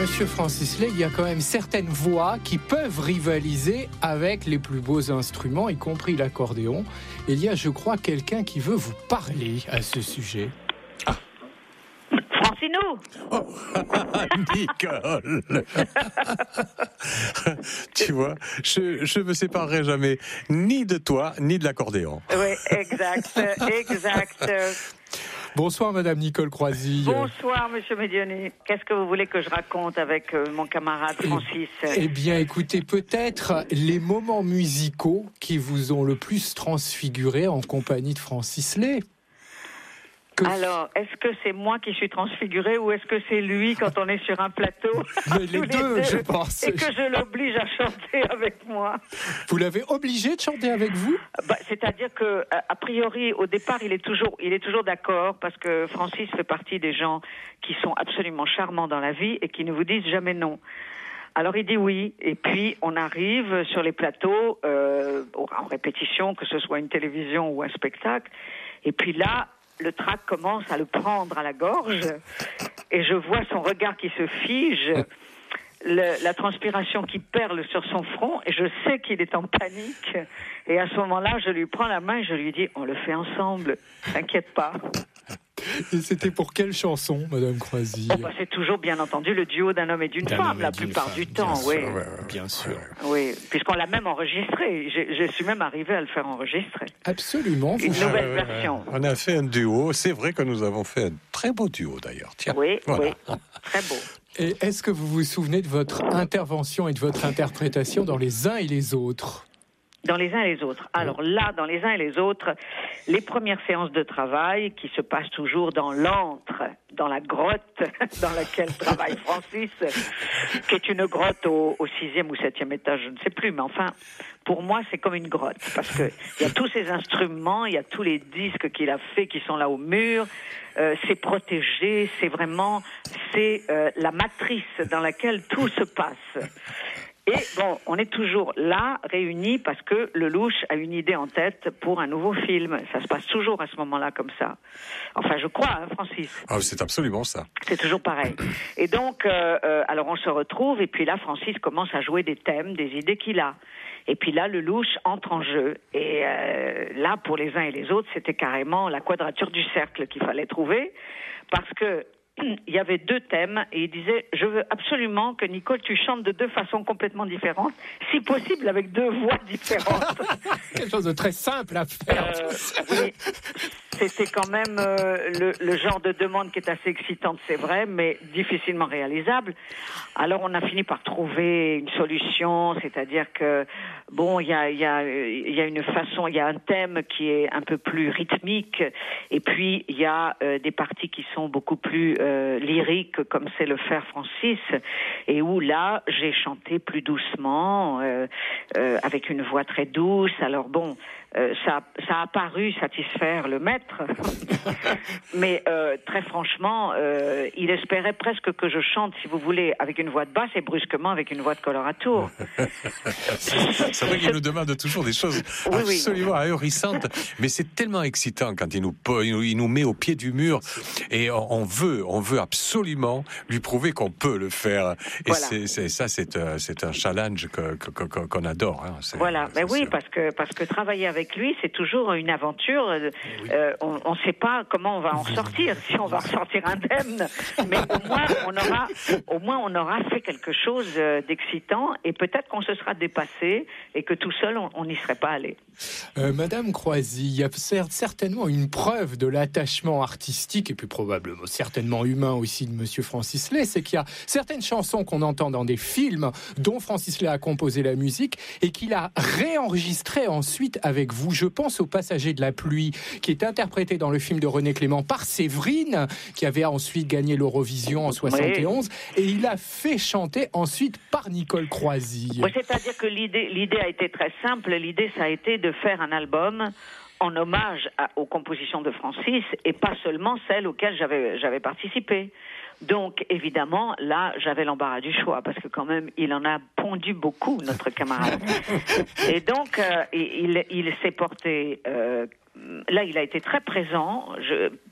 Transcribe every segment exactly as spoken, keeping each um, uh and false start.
Monsieur Francis Lay, il y a quand même certaines voix qui peuvent rivaliser avec les plus beaux instruments, y compris l'accordéon. Il y a, je crois, quelqu'un qui veut vous parler à ce sujet. Ah. Francino. Oh, Nicole. Tu vois, je ne me séparerai jamais ni de toi, ni de l'accordéon. Oui, exact, exact. Bonsoir Madame Nicole Croisille. Bonsoir Monsieur Médioni. Qu'est-ce que vous voulez que je raconte avec euh, mon camarade Francis ? Eh, eh bien écoutez, peut-être les moments musicaux qui vous ont le plus transfiguré en compagnie de Francis Lay. Que... Alors, est-ce que c'est moi qui suis transfigurée ou est-ce que c'est lui quand on est sur un plateau ? Mais les, deux, les deux, je pense. Et que je l'oblige à chanter avec moi. Vous l'avez obligé de chanter avec vous ? bah, C'est-à-dire que, a priori, au départ, il est toujours, il est toujours d'accord parce que Francis fait partie des gens qui sont absolument charmants dans la vie et qui ne vous disent jamais non. Alors il dit oui, et puis on arrive sur les plateaux, euh, en répétition, que ce soit une télévision ou un spectacle, et puis là, le trac commence à le prendre à la gorge et je vois son regard qui se fige, le, la transpiration qui perle sur son front et je sais qu'il est en panique. Et à ce moment-là, je lui prends la main et je lui dis « On le fait ensemble, t'inquiète pas ». Et c'était pour quelle chanson, Madame Croisille ? Oh bah, c'est toujours, bien entendu, le duo d'un homme et d'une d'un femme, la plupart femme, du temps, oui. Sûr, ouais, bien sûr. Oui, puisqu'on l'a même enregistré. Je, je suis même arrivé à le faire enregistrer. Absolument. Une vous... nouvelle ah, version. Ouais, ouais. On a fait un duo. C'est vrai que nous avons fait un très beau duo, d'ailleurs. Tiens. Oui, voilà. oui, très beau. Et est-ce que vous vous souvenez de votre intervention et de votre interprétation dans Les uns et les autres ? Dans les uns et les autres. Alors là, dans les uns et les autres, les premières séances de travail qui se passent toujours dans l'antre, dans la grotte dans laquelle travaille Francis, qui est une grotte au, au sixième ou septième étage, je ne sais plus, mais enfin, pour moi, c'est comme une grotte, parce que il y a tous ces instruments, il y a tous les disques qu'il a fait qui sont là au mur, euh, c'est protégé, c'est vraiment, c'est euh, la matrice dans laquelle tout se passe. Et bon, on est toujours là, réunis, parce que Lelouch a une idée en tête pour un nouveau film. Ça se passe toujours à ce moment-là comme ça. Enfin, je crois, hein, Francis. Ah, c'est absolument ça. C'est toujours pareil. Et donc, euh, euh, alors on se retrouve, et puis là, Francis commence à jouer des thèmes, des idées qu'il a. Et puis là, Lelouch entre en jeu. Et euh, là, pour les uns et les autres, c'était carrément la quadrature du cercle qu'il fallait trouver, parce que il y avait deux thèmes et il disait « Je veux absolument que Nicole, tu chantes de deux façons complètement différentes, si possible avec deux voix différentes. » Quelque chose de très simple à faire. Euh, oui, c'était quand même euh, le, le genre de demande qui est assez excitante, c'est vrai, mais difficilement réalisable. Alors on a fini par trouver une solution, c'est-à-dire que bon, il y a, y a, y a une façon, il y a un thème qui est un peu plus rythmique, et puis il y a euh, des parties qui sont beaucoup plus euh, lyriques, comme c'est le faire Francis, et où là j'ai chanté plus doucement, euh, euh, avec une voix très douce. Alors bon, euh, ça, ça a paru satisfaire le maître, mais euh, très franchement, euh, il espérait presque que je chante, si vous voulez, avec une voix de basse et brusquement avec une voix de coloratour. C'est vrai qu'il nous demande toujours des choses oui, absolument oui. ahurissantes, mais c'est tellement excitant quand il nous, il nous met au pied du mur et on veut, on veut absolument lui prouver qu'on peut le faire. Et voilà. c'est, c'est, ça, c'est, c'est un challenge que, que, que, qu'on adore. Hein. C'est, voilà, c'est mais oui, sûr. parce que, parce que travailler avec lui, c'est toujours une aventure. Oui. Euh, on ne sait pas comment on va en ressortir, si on va ressortir indemne, mais au moins on aura, au moins on aura fait quelque chose d'excitant et peut-être qu'on se sera dépassé et que tout seul on n'y serait pas allé. Euh, Madame Croisille, il y a certainement une preuve de l'attachement artistique et puis probablement certainement humain aussi de Monsieur Francis Lay, c'est qu'il y a certaines chansons qu'on entend dans des films dont Francis Lay a composé la musique et qu'il a réenregistré ensuite avec vous. Je pense au Passager de la pluie qui est interprété dans le film de René Clément par Séverine, qui avait ensuite gagné l'Eurovision en soixante et onze, oui. Et il a fait chanter ensuite par Nicole Croisille. Oui, c'est-à-dire que l'idée, l'idée a été très simple. L'idée, ça a été de faire un album en hommage à, aux compositions de Francis et pas seulement celles auxquelles j'avais, j'avais participé. Donc, évidemment, là, j'avais l'embarras du choix, parce que quand même, il en a pondu beaucoup, notre camarade. Et donc, euh, il, il s'est porté... Euh, là, il a été très présent. Je,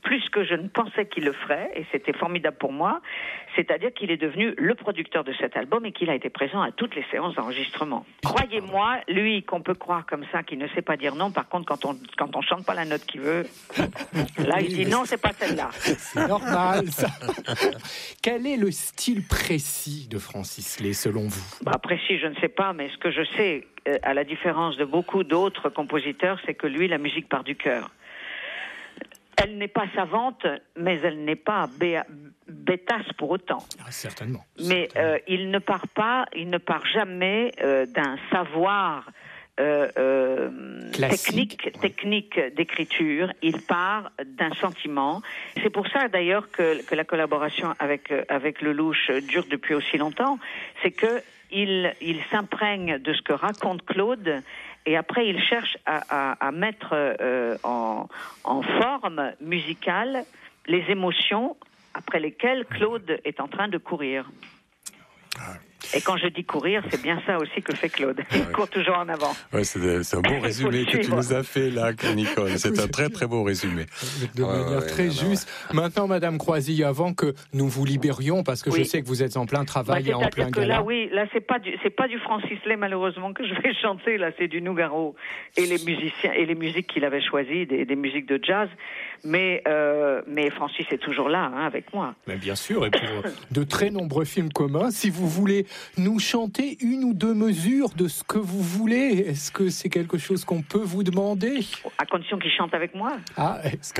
plus que je ne pensais qu'il le ferait, et c'était formidable pour moi. C'est-à-dire qu'il est devenu le producteur de cet album et qu'il a été présent à toutes les séances d'enregistrement. Croyez-moi, lui, qu'on peut croire comme ça, qu'il ne sait pas dire non. Par contre, quand on quand on chante pas la note qu'il veut, là, il dit non, c'est pas celle-là. C'est normal, ça. Quel est le style précis de Francis Lay, selon vous? Bah, précis, je ne sais pas, mais ce que je sais, euh, à la différence de beaucoup d'autres compositeurs, c'est que lui, la musique part du cœur. Elle n'est pas savante, mais elle n'est pas bé- bêtasse pour autant. Ah, certainement. Mais euh, il ne part pas, il ne part jamais euh, d'un savoir euh, euh, technique, technique d'écriture. Il part d'un sentiment. C'est pour ça d'ailleurs que, que la collaboration avec avec Lelouch dure depuis aussi longtemps. C'est que il il s'imprègne de ce que raconte Claude. Et après, il cherche à, à, à mettre euh, en, en forme musicale les émotions après lesquelles Claude est en train de courir. Et quand je dis courir, c'est bien ça aussi que fait Claude. Il ouais. court toujours en avant. Ouais, c'est, de, c'est un bon résumé que tu nous as fait là, Nicole. C'est un très très beau résumé. De ouais, manière ouais, très ouais, juste. Ouais. Maintenant, Madame Croisille, avant que nous vous libérions, parce que oui. je sais que vous êtes en plein travail bah, et en plein que gala. Là, oui, là, c'est pas du, c'est pas du Francis Lay malheureusement que je vais chanter. Là, c'est du Nougaro et les musiciens et les musiques qu'il avait choisies, des, des musiques de jazz. Mais euh, mais Francis est toujours là, hein, avec moi. Mais bien sûr, et pour de très nombreux films communs. Si vous voulez nous chanter une ou deux mesures de ce que vous voulez, est-ce que c'est quelque chose qu'on peut vous demander? À condition qu'il chante avec moi. Ah, est-ce que...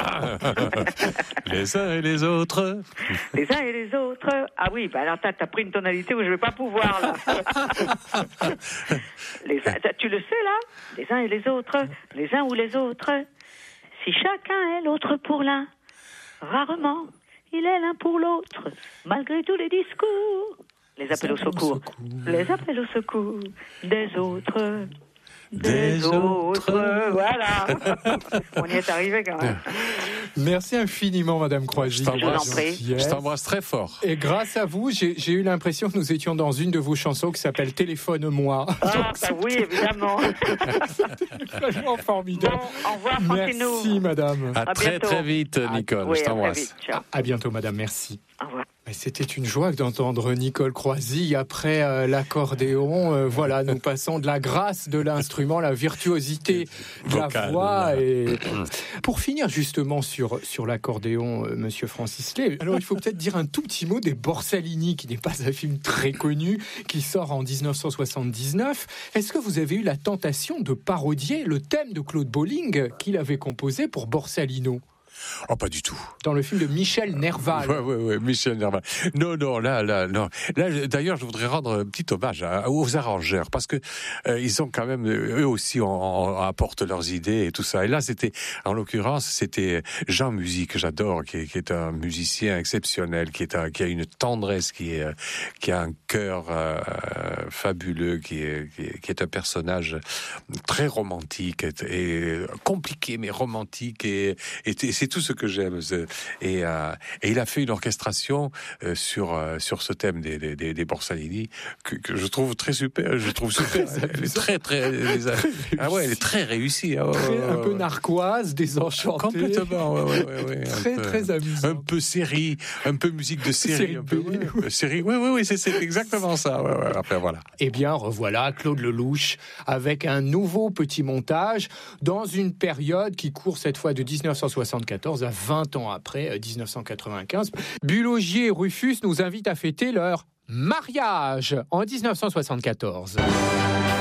Les uns et les autres. Les uns et les autres. Ah oui, bah alors t'as, t'as pris une tonalité où je vais pas pouvoir, là. les uns, tu le sais, là? Les uns et les autres. Les uns ou les autres. Si chacun est l'autre pour l'un, rarement il est l'un pour l'autre, malgré tous les discours. Les appels au secours. Les appels au secours des autres. Des, des autres. autres. Voilà. On y est arrivé quand même. Merci infiniment, Madame Croisille. Je t'embrasse. Je t'embrasse très fort. Et grâce à vous, j'ai, j'ai eu l'impression que nous étions dans une de vos chansons qui s'appelle Téléphone-moi. Ah, donc, bah oui, évidemment. C'était vraiment formidable. Bon, au revoir, Francino. Merci, Madame. À, à très, bientôt. Très vite, Nicole. À, oui, je t'embrasse. À, à bientôt, Madame. Merci. Au revoir. Mais c'était une joie d'entendre Nicole Croisille après euh, l'accordéon. Euh, voilà, nous passons de la grâce de l'instrument, la virtuosité de la Vocal, voix. Et... Pour finir justement sur, sur l'accordéon, euh, Monsieur Francis Lay, alors il faut peut-être dire un tout petit mot des Borsalini, qui n'est pas un film très connu, qui sort en dix-neuf cent soixante-dix-neuf. Est-ce que vous avez eu la tentation de parodier le thème de Claude Bolling qu'il avait composé pour Borsalino ? Oh, pas du tout. Dans le film de Michel Nerval. Oui, oui, oui, Michel Nerval. Non, non, là, là, non. Là, d'ailleurs, je voudrais rendre un petit hommage à, aux arrangeurs, parce que euh, ils ont quand même, eux aussi, on, on apportent leurs idées et tout ça. Et là, c'était, en l'occurrence, c'était Jean Musy, que j'adore, qui est, qui est un musicien exceptionnel, qui est un, qui a une tendresse, qui est, qui a un cœur euh, fabuleux, qui est, qui est, qui est un personnage très romantique et, et compliqué, mais romantique et, et, et c'est tout ce que j'aime. Et, euh, et il a fait une orchestration euh, sur euh, sur ce thème des des, des, des Borsalini que, que je trouve très super. Je trouve super. Elle est très très. Les, très ah ouais, elle est très réussie. Oh, très, oh, un peu narquoise, désenchantée. Complètement. Ouais, ouais, ouais, ouais, très peu, très amusant. Un peu série, un peu musique de série. série un peu, ouais, série. Oui, oui, oui, c'est, c'est exactement ça. Ouais, ouais. Après voilà. Eh bien, revoilà Claude Lelouch avec un nouveau petit montage dans une période qui court cette fois de dix-neuf cent soixante-quatorze à vingt ans après, dix-neuf cent quatre-vingt-quinze. Bulogier et Rufus nous invitent à fêter leur mariage en dix-neuf cent soixante-quatorze.